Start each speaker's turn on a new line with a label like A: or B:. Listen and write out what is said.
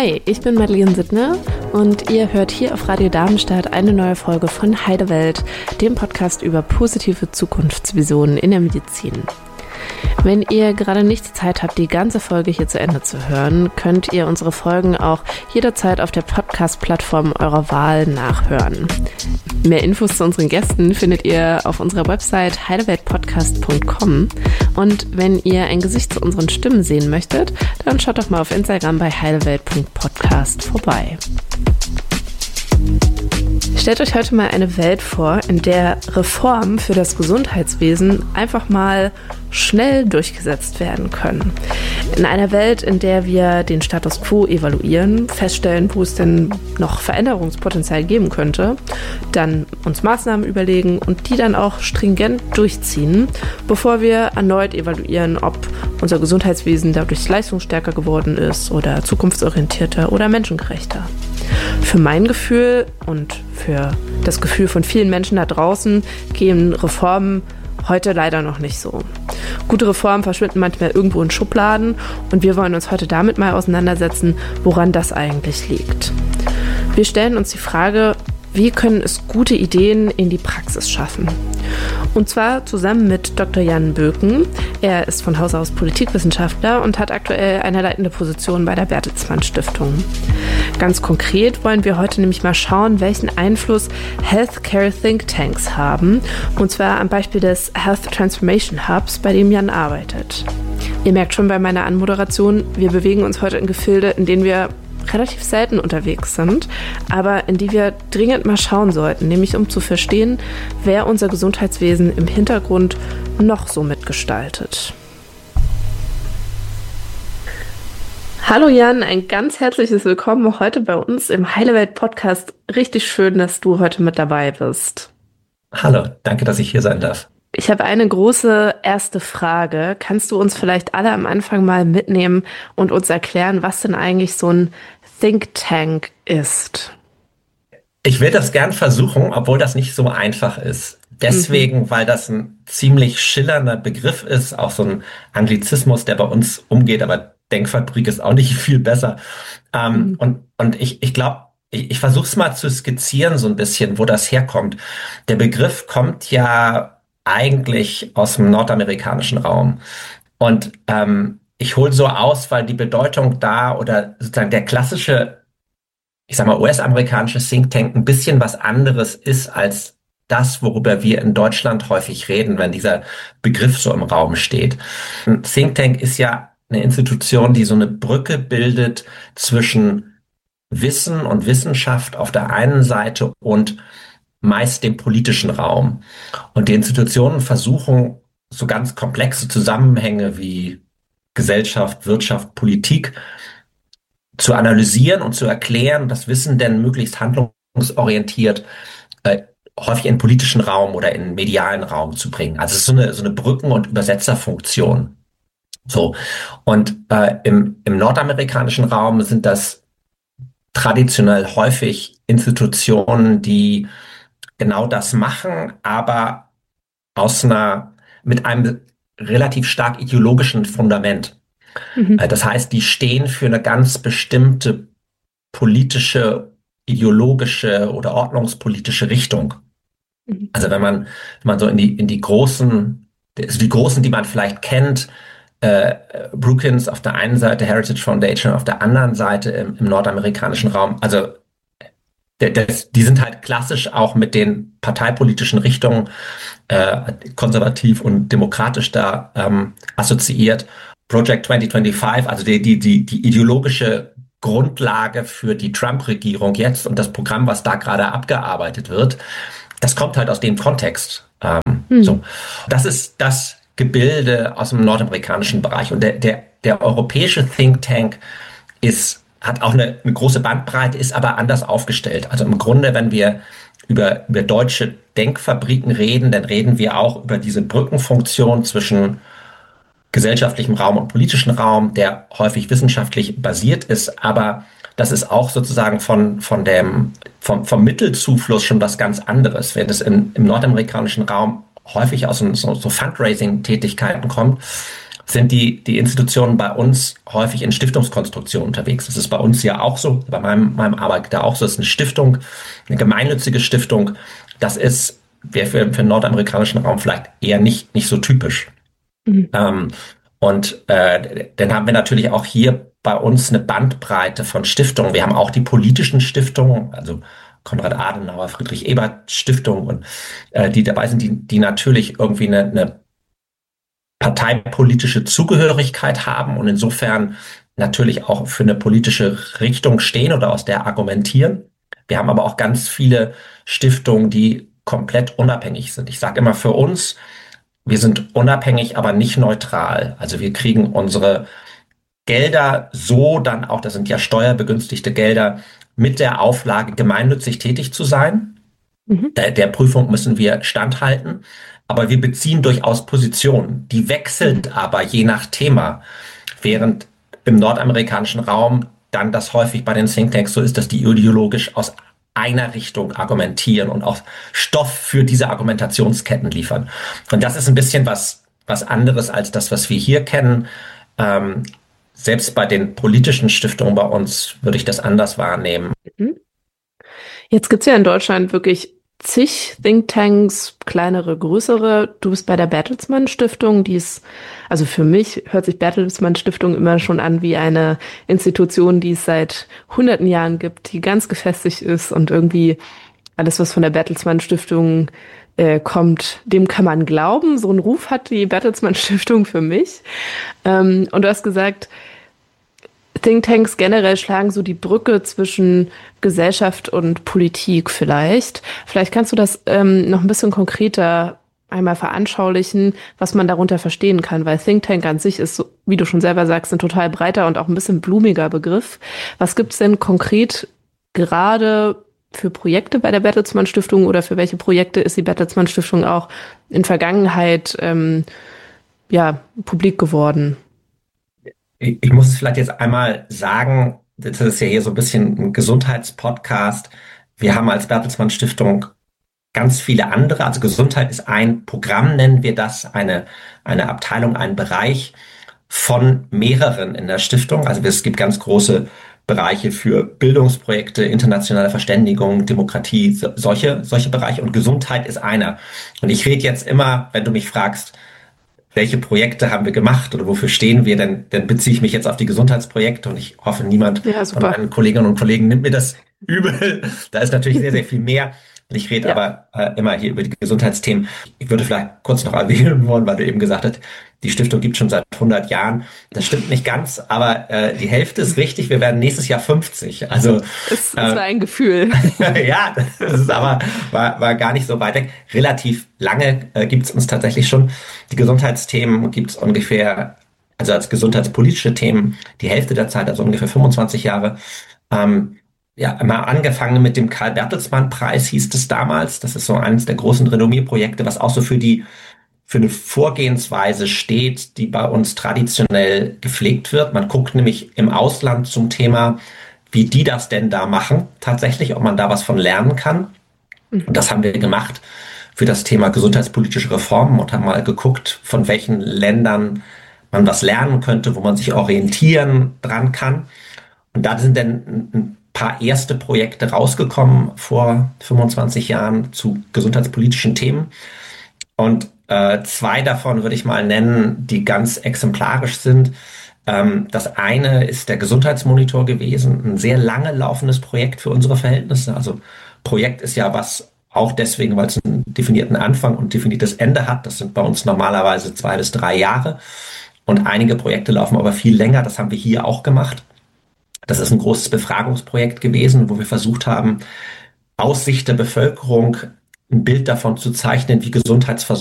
A: Hi, ich bin Madeleine Sittner und ihr hört hier auf Radio Darmstadt eine neue Folge von Heidewelt, dem Podcast über positive Zukunftsvisionen in der Medizin. Wenn ihr gerade nicht die Zeit habt, die ganze Folge hier zu Ende zu hören, könnt ihr unsere Folgen auch jederzeit auf der Podcast-Plattform eurer Wahl nachhören. Mehr Infos zu unseren Gästen findet ihr auf unserer Website heideweltpodcast.com und wenn ihr ein Gesicht zu unseren Stimmen sehen möchtet, dann schaut doch mal auf Instagram bei heidewelt.podcast vorbei. Stellt euch heute mal eine Welt vor, in der Reformen für das Gesundheitswesen einfach mal schnell durchgesetzt werden können. In einer Welt, in der wir den Status quo evaluieren, feststellen, wo es denn noch Veränderungspotenzial geben könnte, dann uns Maßnahmen überlegen und die dann auch stringent durchziehen, bevor wir erneut evaluieren, ob unser Gesundheitswesen dadurch leistungsstärker geworden ist oder zukunftsorientierter oder menschengerechter. Für mein Gefühl und für das Gefühl von vielen Menschen da draußen gehen Reformen heute leider noch nicht so. Gute Reformen verschwinden manchmal irgendwo in Schubladen und wir wollen uns heute damit mal auseinandersetzen, woran das eigentlich liegt. Wir stellen uns die Frage, wie können es gute Ideen in die Praxis schaffen? Und zwar zusammen mit Dr. Jan Böken. Er ist von Haus aus Politikwissenschaftler und hat aktuell eine leitende Position bei der Bertelsmann Stiftung. Ganz konkret wollen wir heute nämlich mal schauen, welchen Einfluss Healthcare Thinktanks haben. Und zwar am Beispiel des Health Transformation Hubs, bei dem Jan arbeitet. Ihr merkt schon bei meiner Anmoderation, wir bewegen uns heute in Gefilde, in denen wir relativ selten unterwegs sind, aber in die wir dringend mal schauen sollten, nämlich um zu verstehen, wer unser Gesundheitswesen im Hintergrund noch so mitgestaltet. Hallo Jan, ein ganz herzliches Willkommen heute bei uns im Heidewelt-Podcast. Richtig schön, dass du heute mit dabei bist.
B: Hallo, danke, dass ich hier sein darf.
A: Ich habe eine große erste Frage. Kannst du uns vielleicht alle am Anfang mal mitnehmen und uns erklären, was denn eigentlich so ein Think Tank ist?
B: Ich will das gern versuchen, obwohl das nicht so einfach ist. Deswegen, weil das ein ziemlich schillernder Begriff ist, auch so ein Anglizismus, der bei uns umgeht, aber Denkfabrik ist auch nicht viel besser. Und ich glaube, ich versuche es mal zu skizzieren so ein bisschen, wo das herkommt. Der Begriff kommt ja eigentlich aus dem nordamerikanischen Raum. Und ich hole so aus, weil die Bedeutung da oder sozusagen der klassische, ich sag mal, US-amerikanische Think Tank ein bisschen was anderes ist als das, worüber wir in Deutschland häufig reden, wenn dieser Begriff so im Raum steht. Ein Think Tank ist ja eine Institution, die so eine Brücke bildet zwischen Wissen und Wissenschaft auf der einen Seite und meist dem politischen Raum. Und die Institutionen versuchen, so ganz komplexe Zusammenhänge wie Gesellschaft, Wirtschaft, Politik zu analysieren und zu erklären, das Wissen denn möglichst handlungsorientiert häufig in den politischen Raum oder in den medialen Raum zu bringen. Also es ist so eine Brücken- und Übersetzerfunktion. So. Und im nordamerikanischen Raum sind das traditionell häufig Institutionen, die genau das machen, aber mit einem relativ stark ideologischen Fundament. Das heißt, die stehen für eine ganz bestimmte politische, ideologische oder ordnungspolitische Richtung. Also wenn man so in die großen, also die großen, die man vielleicht kennt, Brookings auf der einen Seite, Heritage Foundation auf der anderen Seite im nordamerikanischen Raum, also die sind halt klassisch auch mit den parteipolitischen Richtungen konservativ und demokratisch da assoziiert. Project 2025, also die ideologische Grundlage für die Trump-Regierung jetzt und das Programm, was da gerade abgearbeitet wird, das kommt halt aus dem Kontext. So. Das ist das Gebilde aus dem nordamerikanischen Bereich. Und der europäische Think Tank hat auch eine große Bandbreite, ist aber anders aufgestellt. Also im Grunde, wenn wir über deutsche Denkfabriken reden, dann reden wir auch über diese Brückenfunktion zwischen gesellschaftlichem Raum und politischen Raum, der häufig wissenschaftlich basiert ist, aber das ist auch sozusagen vom vom Mittelzufluss schon was ganz anderes. Während es im nordamerikanischen Raum häufig aus so Fundraising-Tätigkeiten kommt, sind die Institutionen bei uns häufig in Stiftungskonstruktionen unterwegs. Das ist bei uns ja auch so, bei meinem Arbeitgeber auch so. Das ist eine Stiftung, eine gemeinnützige Stiftung. Das wäre für den nordamerikanischen Raum vielleicht eher nicht so typisch. Mhm. Dann haben wir natürlich auch hier bei uns eine Bandbreite von Stiftungen. Wir haben auch die politischen Stiftungen, also Konrad Adenauer, Friedrich Ebert Stiftung und die dabei sind, die natürlich irgendwie eine parteipolitische Zugehörigkeit haben und insofern natürlich auch für eine politische Richtung stehen oder aus der argumentieren. Wir haben aber auch ganz viele Stiftungen, die komplett unabhängig sind. Ich sage immer für uns, wir sind unabhängig, aber nicht neutral. Also wir kriegen unsere Gelder so dann auch, das sind ja steuerbegünstigte Gelder, mit der Auflage, gemeinnützig tätig zu sein. Mhm. Der Prüfung müssen wir standhalten. Aber wir beziehen durchaus Positionen. Die wechseln aber je nach Thema. Während im nordamerikanischen Raum dann das häufig bei den Thinktanks so ist, dass die ideologisch aus einer Richtung argumentieren und auch Stoff für diese Argumentationsketten liefern. Und das ist ein bisschen was anderes als das, was wir hier kennen. Selbst bei den politischen Stiftungen bei uns würde ich das anders wahrnehmen.
A: Jetzt gibt es ja in Deutschland wirklich zig Thinktanks, kleinere, größere. Du bist bei der Bertelsmann Stiftung, also für mich hört sich Bertelsmann Stiftung immer schon an wie eine Institution, die es seit hunderten Jahren gibt, die ganz gefestigt ist und irgendwie alles, was von der Bertelsmann Stiftung kommt, dem kann man glauben. So einen Ruf hat die Bertelsmann Stiftung für mich. Und du hast gesagt, Thinktanks generell schlagen so die Brücke zwischen Gesellschaft und Politik vielleicht. Vielleicht kannst du das noch ein bisschen konkreter einmal veranschaulichen, was man darunter verstehen kann, weil Think Tank an sich ist, wie du schon selber sagst, ein total breiter und auch ein bisschen blumiger Begriff. Was gibt es denn konkret gerade für Projekte bei der Bertelsmann Stiftung oder für welche Projekte ist die Bertelsmann Stiftung auch in Vergangenheit publik geworden?
B: Ich muss es vielleicht jetzt einmal sagen, das ist ja hier so ein bisschen ein Gesundheitspodcast. Wir haben als Bertelsmann Stiftung ganz viele andere, also Gesundheit ist ein Programm, nennen wir das, eine Abteilung, einen Bereich von mehreren in der Stiftung. Also es gibt ganz große Bereiche für Bildungsprojekte, internationale Verständigung, Demokratie, solche Bereiche und Gesundheit ist einer. Und ich rede jetzt immer, wenn du mich fragst, welche Projekte haben wir gemacht oder wofür stehen wir, dann beziehe ich mich jetzt auf die Gesundheitsprojekte und ich hoffe, niemand von meinen Kolleginnen und Kollegen nimmt mir das übel. Da ist natürlich sehr, sehr viel mehr. Ich rede aber immer hier über die Gesundheitsthemen. Ich würde vielleicht kurz noch erwähnen wollen, weil du eben gesagt hast, die Stiftung gibt es schon seit 100 Jahren. Das stimmt nicht ganz, aber die Hälfte ist richtig. Wir werden nächstes Jahr 50. Also
A: das war ein Gefühl.
B: Ja, das ist aber war gar nicht so weit weg. Relativ lange gibt es uns tatsächlich schon. Die Gesundheitsthemen gibt es ungefähr, also als gesundheitspolitische Themen, die Hälfte der Zeit, also ungefähr 25 Jahre. Mal angefangen mit dem Karl-Bertelsmann-Preis hieß es damals. Das ist so eines der großen Renommierprojekte, was auch so für eine Vorgehensweise steht, die bei uns traditionell gepflegt wird. Man guckt nämlich im Ausland zum Thema, wie die das denn da machen, tatsächlich, ob man da was von lernen kann. Und das haben wir gemacht für das Thema gesundheitspolitische Reformen und haben mal geguckt, von welchen Ländern man was lernen könnte, wo man sich orientieren dran kann. Und da sind dann ein paar erste Projekte rausgekommen vor 25 Jahren zu gesundheitspolitischen Themen. Und 2 davon würde ich mal nennen, die ganz exemplarisch sind. Das eine ist der Gesundheitsmonitor gewesen, ein sehr lange laufendes Projekt für unsere Verhältnisse. Also Projekt ist ja was auch deswegen, weil es einen definierten Anfang und definiertes Ende hat. Das sind bei uns normalerweise 2 bis 3 Jahre. Und einige Projekte laufen aber viel länger. Das haben wir hier auch gemacht. Das ist ein großes Befragungsprojekt gewesen, wo wir versucht haben, aus Sicht der Bevölkerung ein Bild davon zu zeichnen, wie Gesundheitsversorgung